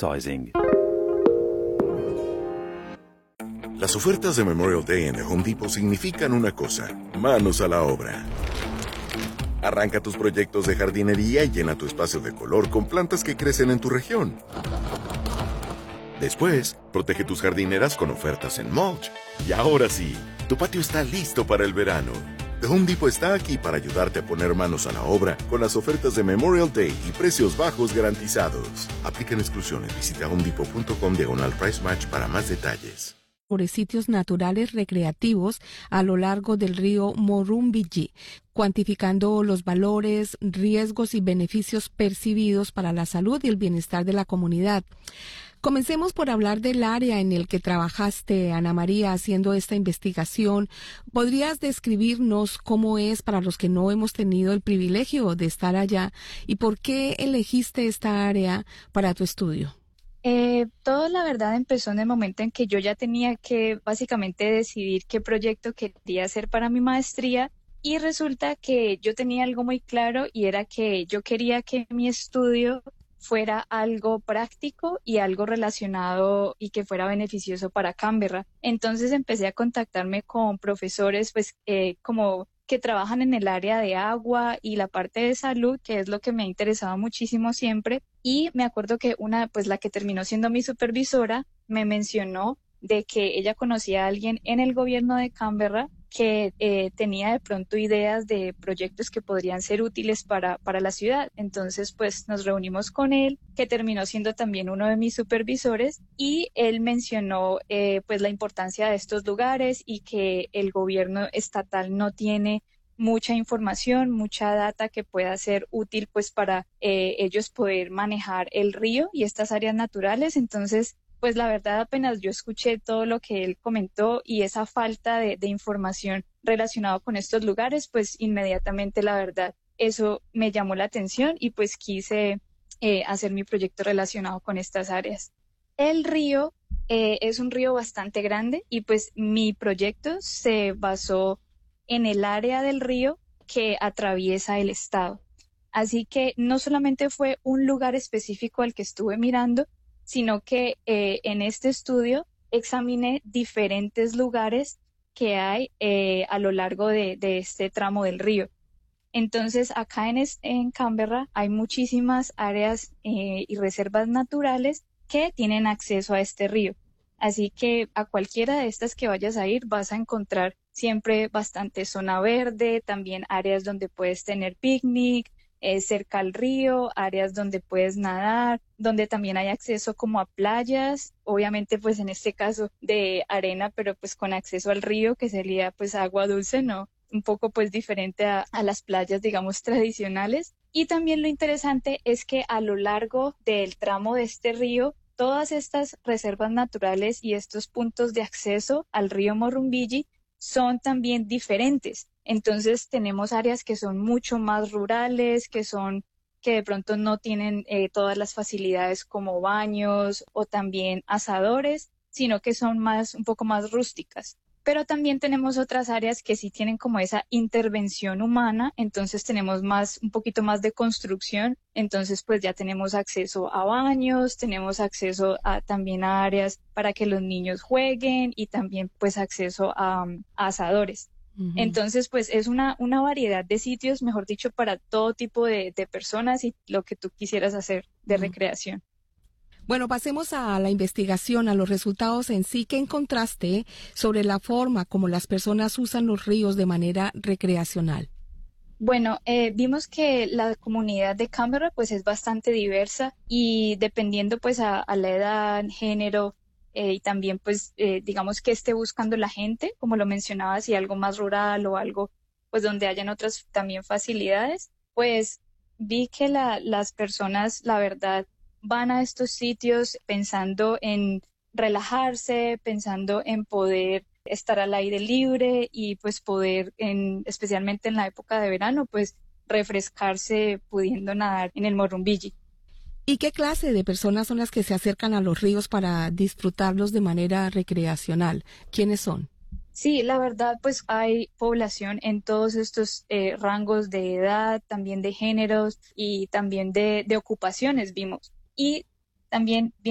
advertising. Las ofertas de Memorial Day en The Home Depot significan una cosa: manos a la obra. Arranca tus proyectos de jardinería y llena tu espacio de color con plantas que crecen en tu región. Después, protege tus jardineras con ofertas en mulch. Y ahora sí, tu patio está listo para el verano. The Home Depot está aquí para ayudarte a poner manos a la obra con las ofertas de Memorial Day y precios bajos garantizados. Aplican exclusiones. Visita homedepot.com/price match para más detalles. Sobre sitios naturales recreativos a lo largo del río Murrumbidgee, cuantificando los valores, riesgos y beneficios percibidos para la salud y el bienestar de la comunidad. Comencemos por hablar del área en el que trabajaste, Ana María, haciendo esta investigación. ¿Podrías describirnos cómo es para los que no hemos tenido el privilegio de estar allá y por qué elegiste esta área para tu estudio? Todo la verdad empezó en el momento en que yo ya tenía que básicamente decidir qué proyecto quería hacer para mi maestría, y resulta que yo tenía algo muy claro, y era que yo quería que mi estudio fuera algo práctico y algo relacionado y que fuera beneficioso para Canberra. Entonces empecé a contactarme con profesores como que trabajan en el área de agua y la parte de salud, que es lo que me ha interesado muchísimo siempre. Y me acuerdo que la que terminó siendo mi supervisora, me mencionó de que ella conocía a alguien en el gobierno de Canberra que tenía de pronto ideas de proyectos que podrían ser útiles para la ciudad. Entonces, pues nos reunimos con él, que terminó siendo también uno de mis supervisores, y él mencionó la importancia de estos lugares y que el gobierno estatal no tiene mucha información, mucha data que pueda ser útil pues para ellos poder manejar el río y estas áreas naturales. Entonces, pues la verdad apenas yo escuché todo lo que él comentó y esa falta de información relacionada con estos lugares, pues inmediatamente la verdad eso me llamó la atención y pues quise hacer mi proyecto relacionado con estas áreas. El río es un río bastante grande y pues mi proyecto se basó en el área del río que atraviesa el estado. Así que no solamente fue un lugar específico al que estuve mirando, sino que en este estudio examiné diferentes lugares que hay a lo largo de este tramo del río. Entonces, acá en Canberra hay muchísimas áreas y reservas naturales que tienen acceso a este río. Así que a cualquiera de estas que vayas a ir vas a encontrar siempre bastante zona verde, también áreas donde puedes tener picnic, cerca al río, áreas donde puedes nadar, donde también hay acceso como a playas, obviamente pues en este caso de arena, pero pues con acceso al río, que sería pues agua dulce, ¿no? Un poco pues diferente a las playas, digamos, tradicionales. Y también lo interesante es que a lo largo del tramo de este río, todas estas reservas naturales y estos puntos de acceso al río Murrumbidgee son también diferentes. Entonces tenemos áreas que son mucho más rurales, que de pronto no tienen todas las facilidades como baños o también asadores, sino que son un poco más rústicas. Pero también tenemos otras áreas que sí tienen como esa intervención humana, entonces tenemos un poquito más de construcción, entonces pues ya tenemos acceso a baños, tenemos acceso también a áreas para que los niños jueguen y también pues acceso a asadores. Uh-huh. Entonces pues es una variedad de sitios, mejor dicho, para todo tipo de personas y lo que tú quisieras hacer de recreación. Bueno, pasemos a la investigación, a los resultados en sí. ¿Qué encontraste sobre la forma como las personas usan los ríos de manera recreacional? Bueno, vimos que la comunidad de Canberra pues es bastante diversa y dependiendo pues a la edad, género y también pues digamos que esté buscando la gente, como lo mencionaba, si algo más rural o algo pues donde hayan otras también facilidades, pues vi que las personas, la verdad, van a estos sitios pensando en relajarse, pensando en poder estar al aire libre y pues poder, especialmente en la época de verano, pues refrescarse pudiendo nadar en el Murrumbidgee. ¿Y qué clase de personas son las que se acercan a los ríos para disfrutarlos de manera recreacional? ¿Quiénes son? Sí, la verdad, pues hay población en todos estos rangos de edad, también de géneros y también de ocupaciones vimos. Y también